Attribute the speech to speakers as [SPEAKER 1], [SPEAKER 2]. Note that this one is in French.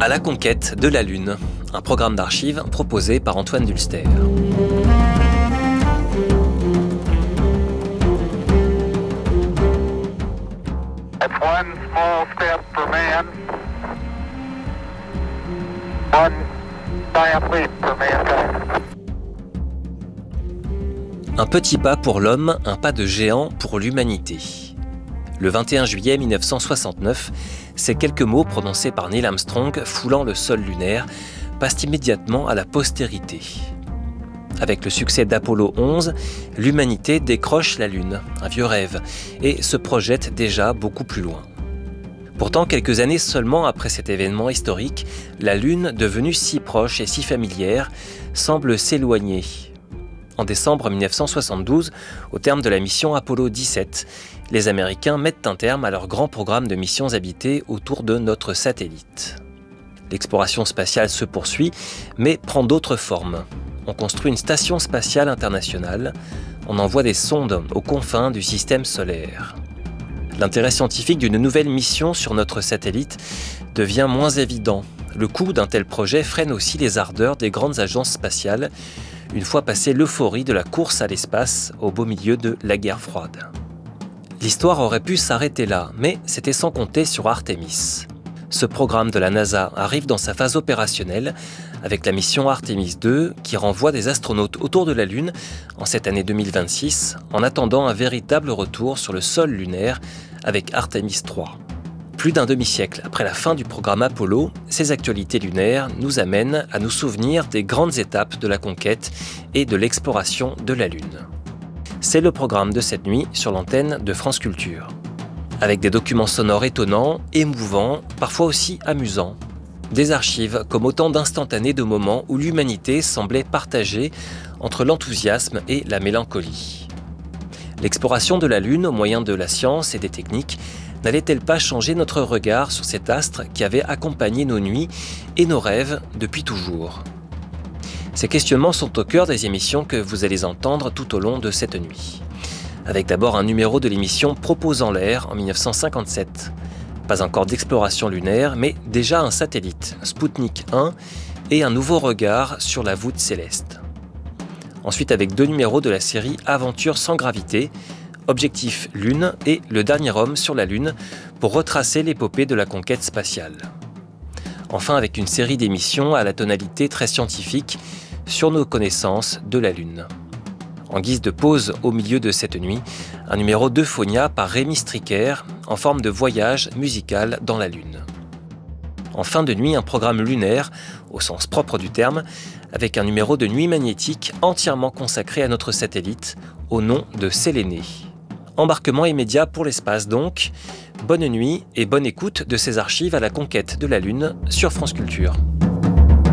[SPEAKER 1] À la conquête de la Lune, un programme d'archives proposé par Antoine Dulster.
[SPEAKER 2] It's one small step for man, one giant leap for mankind.
[SPEAKER 1] Un petit pas pour l'homme, un pas de géant pour l'humanité. Le 21 juillet 1969, ces quelques mots prononcés par Neil Armstrong foulant le sol lunaire passent immédiatement à la postérité. Avec le succès d'Apollo 11, l'humanité décroche la Lune, un vieux rêve, et se projette déjà beaucoup plus loin. Pourtant, quelques années seulement après cet événement historique, la Lune, devenue si proche et si familière, semble s'éloigner. En décembre 1972, au terme de la mission Apollo 17, les Américains mettent un terme à leur grand programme de missions habitées autour de notre satellite. L'exploration spatiale se poursuit, mais prend d'autres formes. On construit une station spatiale internationale, on envoie des sondes aux confins du système solaire. L'intérêt scientifique d'une nouvelle mission sur notre satellite devient moins évident. Le coût d'un tel projet freine aussi les ardeurs des grandes agences spatiales, une fois passée l'euphorie de la course à l'espace au beau milieu de la guerre froide. L'histoire aurait pu s'arrêter là, mais c'était sans compter sur Artemis. Ce programme de la NASA arrive dans sa phase opérationnelle avec la mission Artemis 2 qui renvoie des astronautes autour de la Lune en cette année 2026 en attendant un véritable retour sur le sol lunaire avec Artemis 3. Plus d'un demi-siècle après la fin du programme Apollo, ces actualités lunaires nous amènent à nous souvenir des grandes étapes de la conquête et de l'exploration de la Lune. C'est le programme de cette nuit sur l'antenne de France Culture. Avec des documents sonores étonnants, émouvants, parfois aussi amusants. Des archives comme autant d'instantanés de moments où l'humanité semblait partagée entre l'enthousiasme et la mélancolie. L'exploration de la Lune au moyen de la science et des techniques n'allait-elle pas changer notre regard sur cet astre qui avait accompagné nos nuits et nos rêves depuis toujours ? Ces questionnements sont au cœur des émissions que vous allez entendre tout au long de cette nuit. Avec d'abord un numéro de l'émission Proposant l'air en 1957. Pas encore d'exploration lunaire, mais déjà un satellite, Sputnik 1, et un nouveau regard sur la voûte céleste. Ensuite avec 2 numéros de la série Aventure sans gravité, Objectif Lune et Le dernier homme sur la Lune pour retracer l'épopée de la conquête spatiale. Enfin avec une série d'émissions à la tonalité très scientifique sur nos connaissances de la Lune. En guise de pause au milieu de cette nuit, un numéro d'Euphonia par Rémi Stricker en forme de voyage musical dans la Lune. En fin de nuit, un programme lunaire, au sens propre du terme, avec un numéro de nuit magnétique entièrement consacré à notre satellite, au nom de Séléné. Embarquement immédiat pour l'espace donc. Bonne nuit et bonne écoute de ces archives à la conquête de la Lune sur France Culture.